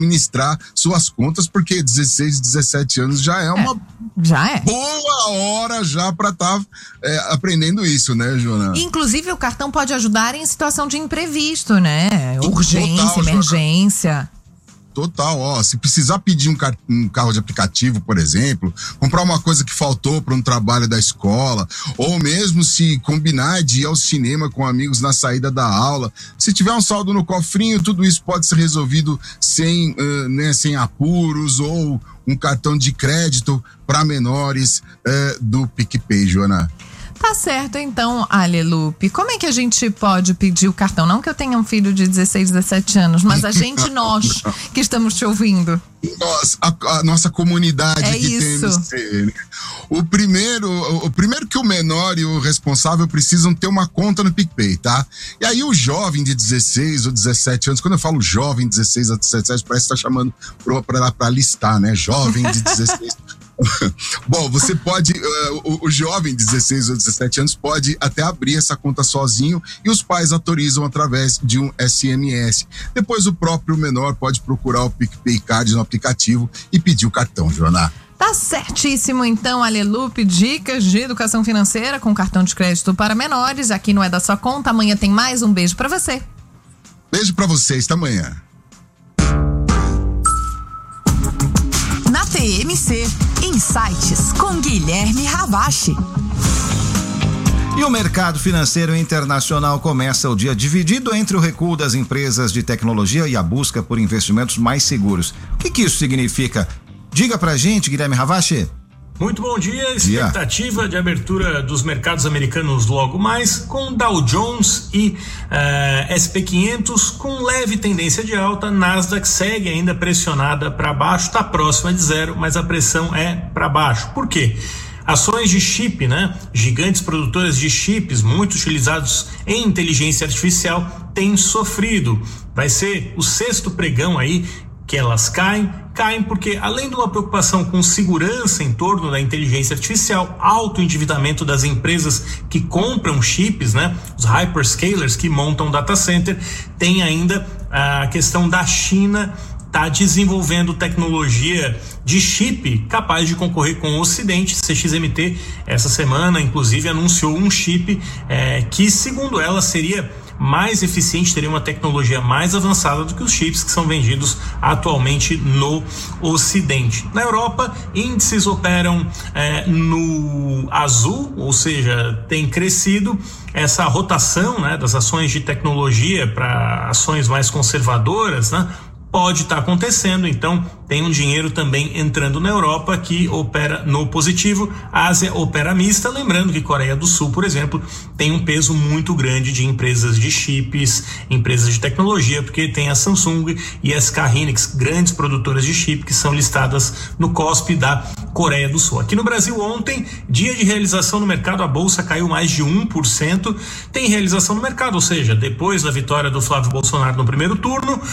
administrar suas contas, porque 16, 17 anos já é uma boa hora já para estar aprendendo isso, né, Joana? Inclusive, o cartão pode ajudar em situação de imprevisto, né? Urgência, total, emergência. Joana. Total, se precisar pedir um carro de aplicativo, por exemplo, comprar uma coisa que faltou para um trabalho da escola, ou mesmo se combinar de ir ao cinema com amigos na saída da aula, se tiver um saldo no cofrinho, tudo isso pode ser resolvido sem apuros, ou um cartão de crédito para menores do PicPay, Joana. Tá certo, então, Alelupe. Como é que a gente pode pedir o cartão? Não que eu tenha um filho de 16, 17 anos, mas nós que estamos te ouvindo. A nossa comunidade que isso. tem MC. O primeiro que o menor e o responsável precisam ter uma conta no PicPay, tá? E aí o jovem de 16 ou 17 anos, quando eu falo jovem de 16 a 17, parece que tá chamando pra listar, né? Jovem de 16. Bom, você pode, o jovem de 16 ou 17 anos pode até abrir essa conta sozinho e os pais autorizam através de um SMS. Depois o próprio menor pode procurar o PicPay Card no aplicativo e pedir o cartão, Joana. Tá certíssimo, então, Alelupe, dicas de educação financeira com cartão de crédito para menores. Aqui não é da sua conta, amanhã tem mais. Um beijo pra você. Beijo pra vocês, até amanhã. Na TMC, Insights com Guilherme Ravache. E o mercado financeiro internacional começa o dia dividido entre o recuo das empresas de tecnologia e a busca por investimentos mais seguros. O que isso significa? Diga pra gente, Guilherme Ravache. Muito bom dia, expectativa de abertura dos mercados americanos logo mais, com Dow Jones e SP500 com leve tendência de alta. Nasdaq segue ainda pressionada para baixo, está próxima de zero, mas a pressão é para baixo. Por quê? Ações de chip, né? Gigantes produtoras de chips, muito utilizados em inteligência artificial, têm sofrido. Vai ser o sexto pregão aí que elas caem porque, além de uma preocupação com segurança em torno da inteligência artificial, alto endividamento das empresas que compram chips, né? Os hyperscalers que montam data center, tem ainda a questão da China está desenvolvendo tecnologia de chip capaz de concorrer com o Ocidente. CXMT essa semana inclusive anunciou um chip que, segundo ela, seria mais eficiente, teria uma tecnologia mais avançada do que os chips que são vendidos atualmente no Ocidente. Na Europa, índices operam no azul, ou seja, tem crescido essa rotação, né, das ações de tecnologia para ações mais conservadoras, né? Pode estar acontecendo, então tem um dinheiro também entrando na Europa que opera no positivo. A Ásia opera mista, lembrando que Coreia do Sul, por exemplo, tem um peso muito grande de empresas de chips, empresas de tecnologia, porque tem a Samsung e a SK Hynix, grandes produtoras de chip que são listadas no COSP da Coreia do Sul. Aqui no Brasil ontem, dia de realização no mercado, a bolsa caiu mais de 1%, tem realização no mercado, ou seja, depois da vitória do Flávio Bolsonaro no primeiro turno,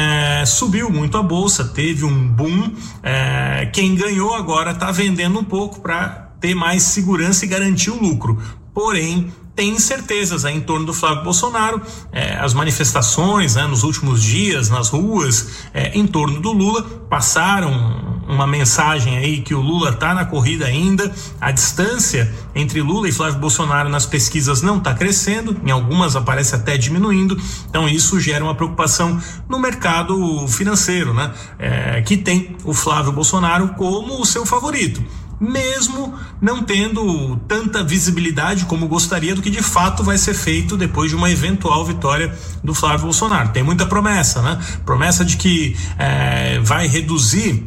subiu muito a bolsa, teve um boom, quem ganhou agora está vendendo um pouco para ter mais segurança e garantir o lucro, porém tem incertezas em torno do Flávio Bolsonaro, as manifestações, né, nos últimos dias nas ruas em torno do Lula passaram uma mensagem aí que o Lula está na corrida ainda, a distância entre Lula e Flávio Bolsonaro nas pesquisas não está crescendo, em algumas aparece até diminuindo, então isso gera uma preocupação no mercado financeiro, né, que tem o Flávio Bolsonaro como o seu favorito, mesmo não tendo tanta visibilidade como gostaria do que de fato vai ser feito depois de uma eventual vitória do Flávio Bolsonaro. Tem muita promessa, né? Promessa de que vai reduzir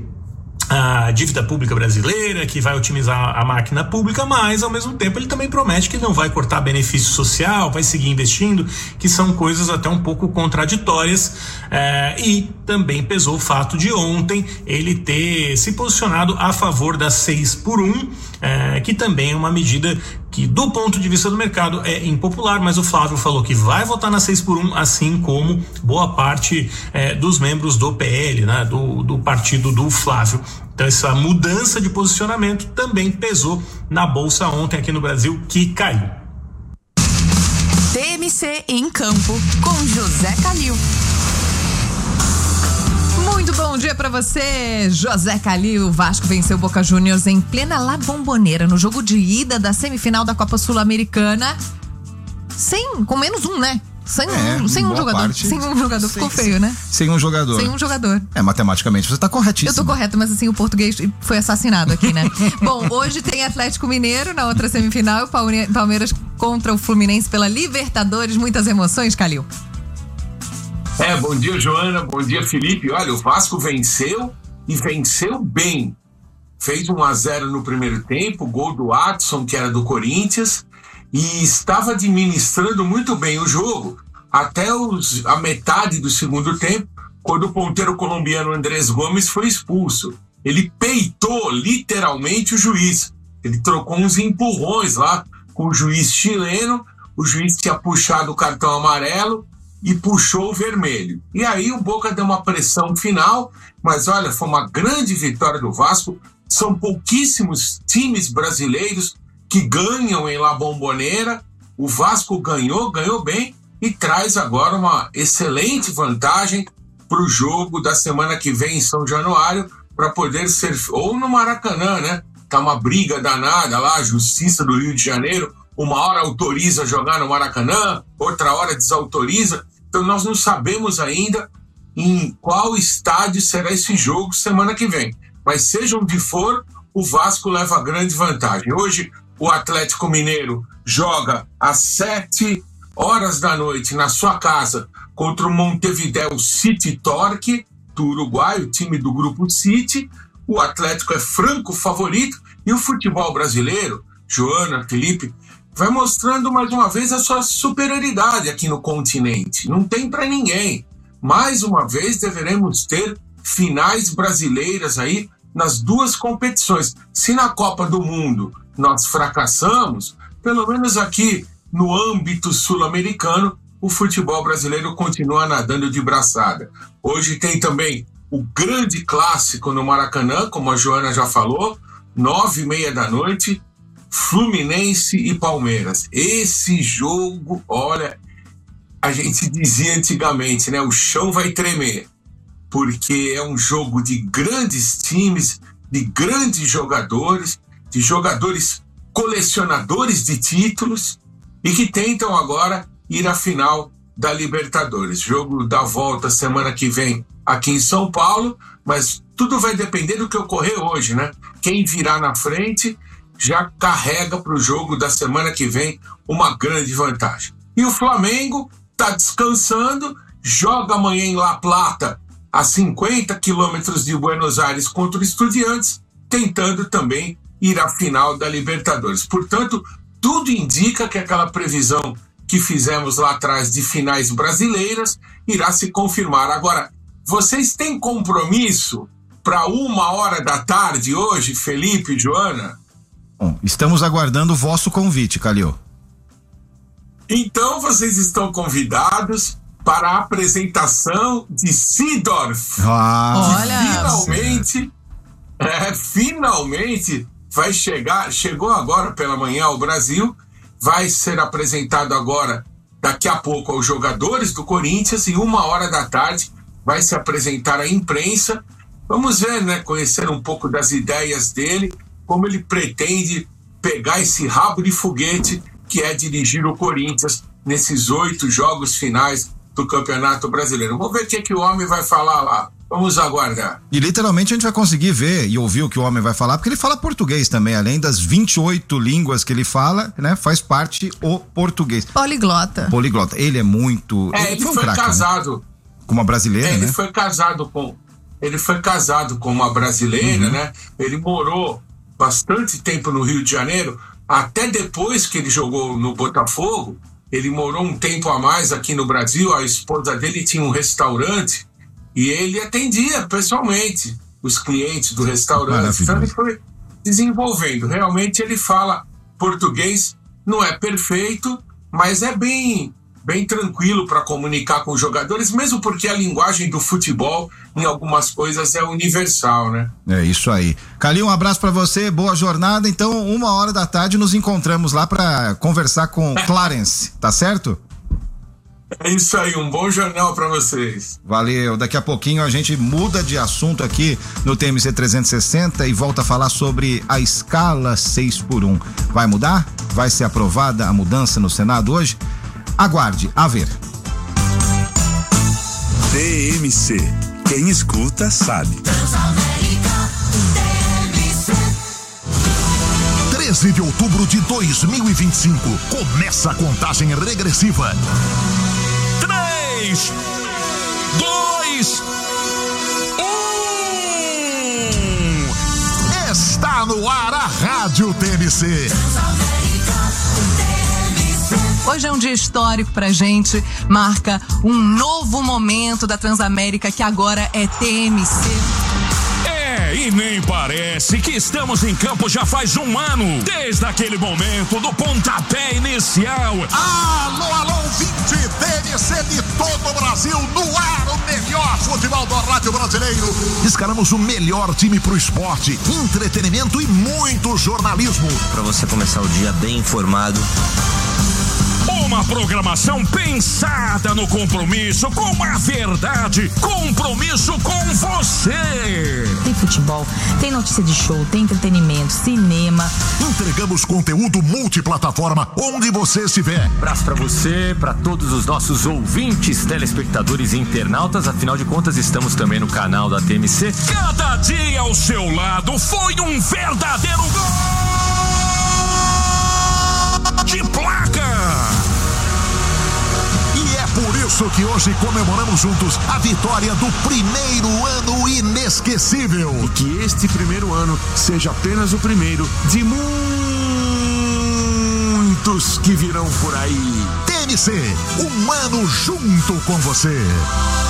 a dívida pública brasileira, que vai otimizar a máquina pública, mas ao mesmo tempo ele também promete que não vai cortar benefício social, vai seguir investindo, que são coisas até um pouco contraditórias, e também pesou o fato de ontem ele ter se posicionado a favor das 6x1, que também é uma medida que do ponto de vista do mercado é impopular, mas o Flávio falou que vai votar na 6x1, assim como boa parte dos membros do PL, né, do partido do Flávio. Então essa mudança de posicionamento também pesou na bolsa ontem aqui no Brasil, que caiu. TMC em campo com José Calil. Muito bom dia pra você, José Calil. O Vasco venceu o Boca Juniors em plena La Bombonera no jogo de ida da semifinal da Copa Sul-Americana. Com menos um, né? Sem um jogador. Sem um jogador. Ficou feio, né? Sem um jogador. Sem um jogador. Matematicamente você tá corretíssimo. Eu tô correta, mas assim, o português foi assassinado aqui, né? Bom, hoje tem Atlético Mineiro na outra semifinal, Palmeiras contra o Fluminense pela Libertadores. Muitas emoções, Calil. Bom dia, Joana, bom dia, Felipe. Olha, o Vasco venceu e venceu bem. Fez 1-0 no primeiro tempo, gol do Adson, que era do Corinthians, e estava administrando muito bem o jogo até a metade do segundo tempo, quando o ponteiro colombiano Andrés Gomes foi expulso. Ele peitou literalmente o juiz. Ele trocou uns empurrões lá com o juiz chileno. O juiz tinha puxado o cartão amarelo e puxou o vermelho. E aí o Boca deu uma pressão final, mas olha, foi uma grande vitória do Vasco. São pouquíssimos times brasileiros que ganham em La Bombonera. O Vasco ganhou bem e traz agora uma excelente vantagem para o jogo da semana que vem em São Januário, para poder ser, ou no Maracanã, né? Tá uma briga danada lá, a Justiça do Rio de Janeiro, uma hora autoriza jogar no Maracanã, outra hora desautoriza. Então nós não sabemos ainda em qual estádio será esse jogo semana que vem. Mas seja onde for, o Vasco leva grande vantagem. Hoje o Atlético Mineiro joga às 7 horas da noite na sua casa contra o Montevideo City Torque do Uruguai, o time do Grupo City. O Atlético é franco favorito e o futebol brasileiro, Joana, Felipe, vai mostrando mais uma vez a sua superioridade aqui no continente. Não tem para ninguém. Mais uma vez deveremos ter finais brasileiras aí nas duas competições. Se na Copa do Mundo nós fracassamos, pelo menos aqui no âmbito sul-americano, o futebol brasileiro continua nadando de braçada. Hoje tem também o grande clássico no Maracanã, como a Joana já falou, 9h30 da noite, Fluminense e Palmeiras. Esse jogo, olha, a gente dizia antigamente, né? O chão vai tremer, porque é um jogo de grandes times, de grandes jogadores, de jogadores colecionadores de títulos e que tentam agora ir à final da Libertadores. Jogo da volta semana que vem aqui em São Paulo, mas tudo vai depender do que ocorrer hoje, né? Quem virar na frente já carrega para o jogo da semana que vem uma grande vantagem. E o Flamengo está descansando, joga amanhã em La Plata, a 50 quilômetros de Buenos Aires, contra o Estudiantes, tentando também ir à final da Libertadores. Portanto, tudo indica que aquela previsão que fizemos lá atrás de finais brasileiras irá se confirmar. Agora, vocês têm compromisso para 1h da tarde hoje, Felipe e Joana? Bom, estamos aguardando o vosso convite, Calil. Então vocês estão convidados para a apresentação de Seedorf. Finalmente vai chegou agora pela manhã ao Brasil, vai ser apresentado agora, daqui a pouco, aos jogadores do Corinthians, e 1h da tarde vai se apresentar à imprensa. Vamos ver, né, conhecer um pouco das ideias dele, como ele pretende pegar esse rabo de foguete que é dirigir o Corinthians nesses 8 jogos finais do Campeonato Brasileiro. Vamos ver o que o homem vai falar lá. Vamos aguardar. E literalmente a gente vai conseguir ver e ouvir o que o homem vai falar, porque ele fala português também, além das 28 línguas que ele fala, né? Faz parte o português. Poliglota. Ele é muito... Ele foi casado. Né? Com uma brasileira, né? Ele foi casado com uma brasileira, né? Ele morou bastante tempo no Rio de Janeiro, até depois que ele jogou no Botafogo. Ele morou um tempo a mais aqui no Brasil. A esposa dele tinha um restaurante e ele atendia pessoalmente os clientes do restaurante. Então ele foi desenvolvendo. Realmente ele fala português, não é perfeito, mas é bem tranquilo para comunicar com os jogadores, mesmo porque a linguagem do futebol em algumas coisas é universal, né? É isso aí. Calil, um abraço para você, boa jornada. Então, 1h da tarde nos encontramos lá para conversar com Clarence, tá certo? É isso aí, um bom jornal para vocês. Valeu, daqui a pouquinho a gente muda de assunto aqui no TMC 360 e volta a falar sobre a escala 6x1. Vai mudar? Vai ser aprovada a mudança no Senado hoje? Aguarde, a ver. TMC, quem escuta sabe. 13 de outubro de 2025, começa a contagem regressiva. 3, 2, 1. Está no ar a Rádio TMC. Hoje é um dia histórico pra gente, marca um novo momento da Transamérica que agora é TMC. E nem parece que estamos em campo já faz um ano, desde aquele momento do pontapé inicial. Alô, alô, 20 TMC de todo o Brasil, no ar, o melhor futebol do rádio brasileiro. Escalamos o melhor time pro esporte, entretenimento e muito jornalismo. Pra você começar o dia bem informado. Uma programação pensada no compromisso com a verdade, compromisso com você. Tem futebol, tem notícia de show, tem entretenimento, cinema. Entregamos conteúdo multiplataforma onde você estiver. Abraço pra você, pra todos os nossos ouvintes, telespectadores e internautas. Afinal de contas, estamos também no canal da TMC. Cada dia ao seu lado foi um verdadeiro gol de placa. Por isso que hoje comemoramos juntos a vitória do primeiro ano inesquecível. E que este primeiro ano seja apenas o primeiro de muitos que virão por aí. TMC, um ano junto com você.